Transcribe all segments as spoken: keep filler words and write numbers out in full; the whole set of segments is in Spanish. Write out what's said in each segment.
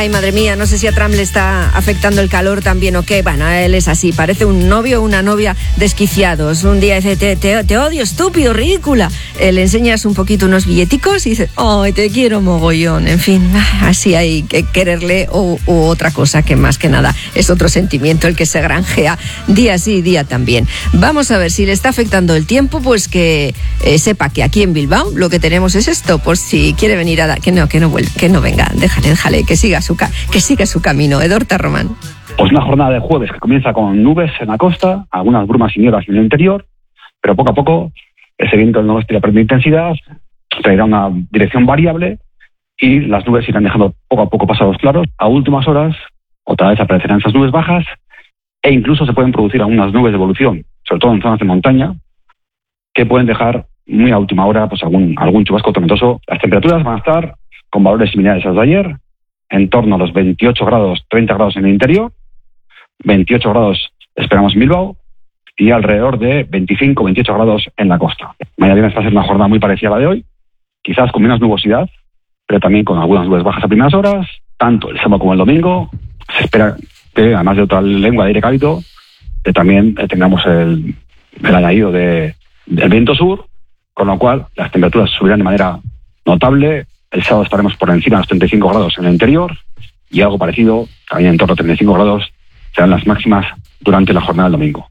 Ay, madre mía, no sé si a Trump le está afectando el calor también o qué. Bueno, él es así, parece un novio o una novia desquiciados. Un día dice, te, te, te odio, estúpido, ridícula. Eh, le enseñas un poquito unos billeticos y dice, ay, te quiero mogollón. En fin, así hay que quererle o u otra cosa que más que nada es otro sentimiento el que se granjea día sí, día también. Vamos a ver si le está afectando el tiempo, pues que eh, sepa que aquí en Bilbao lo que tenemos es esto, por si quiere venir a dar, que no, que no vuelva, que no venga, déjale, déjale, que siga su ca- que siga su camino. Edorta Román. Pues una jornada de jueves que comienza con nubes en la costa, algunas brumas y nieblas en el interior, pero poco a poco ese viento del noroeste aprende intensidad, traerá una dirección variable y las nubes irán dejando poco a poco pasados claros. A últimas horas, otra vez aparecerán esas nubes bajas e incluso se pueden producir algunas nubes de evolución, sobre todo en zonas de montaña, que pueden dejar muy a última hora pues algún, algún chubasco tormentoso. Las temperaturas van a estar con valores similares a los de ayer, en torno a los veintiocho grados, treinta grados en el interior, veintiocho grados esperamos en Bilbao y alrededor de veinticinco, veintiocho grados en la costa. Mañana viernes va a ser una jornada muy parecida a la de hoy, quizás con menos nubosidad, pero también con algunas nubes bajas a primeras horas. Tanto el sábado como el domingo se espera que, además de otra lengua de aire cálido, que también eh, tengamos el, el añadido de, del viento sur, con lo cual las temperaturas subirán de manera notable. El sábado estaremos por encima de los treinta y cinco grados en el interior y algo parecido, también en torno a treinta y cinco grados, serán las máximas durante la jornada del domingo.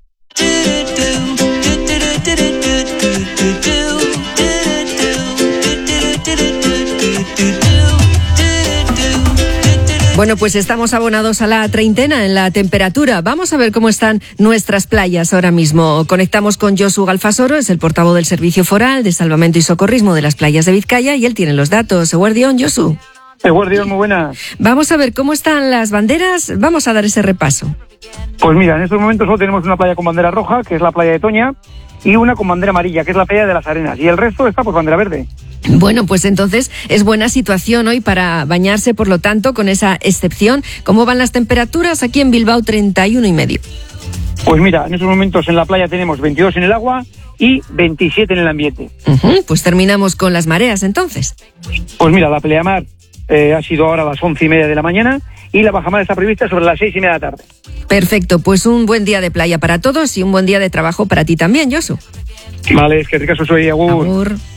Bueno, pues estamos abonados a la treintena en la temperatura. Vamos a ver cómo están nuestras playas ahora mismo. Conectamos con Josu Galfasoro, es el portavoz del Servicio Foral de Salvamento y Socorrismo de las playas de Vizcaya y él tiene los datos. Eguardión, Josu. Eguardión, muy buenas. Vamos a ver cómo están las banderas. Vamos a dar ese repaso. Pues mira, en estos momentos solo tenemos una playa con bandera roja, que es la playa de Toña, y una con bandera amarilla, que es la playa de las Arenas, y el resto está por bandera verde. Bueno, pues entonces es buena situación hoy para bañarse, por lo tanto, con esa excepción. ¿Cómo van las temperaturas? Aquí en Bilbao, treinta y uno y medio. Pues mira, en estos momentos en la playa tenemos veintidós en el agua y veintisiete en el ambiente. Uh-huh, pues terminamos con las mareas, entonces. Pues mira, la pleamar eh, ha sido ahora a las once y media de la mañana y la bajamar está prevista sobre las seis y media de la tarde. Perfecto, pues un buen día de playa para todos y un buen día de trabajo para ti también, Josu. Vale, es que ricas soy, agur. Agur.